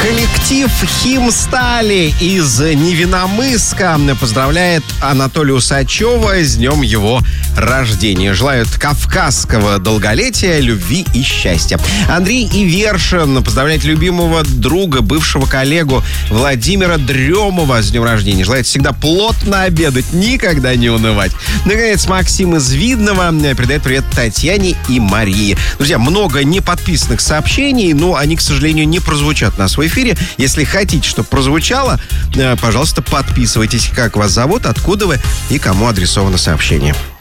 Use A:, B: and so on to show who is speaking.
A: Коллектив «Химстали» из Невиномысска поздравляет Анатолия Усачева с днем его рождения. Желают кавказского долголетия, любви и счастья. Андрей Ивершин поздравляет любимого друга, бывшего коллегу Владимира Дремова с днем рождения. Желает всегда плотно обедать, никогда не унывать. Наконец, Максим из Видного передает привет Татьяне и Марии. Друзья, много неподписанных сообщений, но они, к сожалению, не прозвучат на свой эфире. Если хотите, чтобы прозвучало, пожалуйста, подписывайтесь, как вас зовут, откуда вы и кому адресовано сообщение.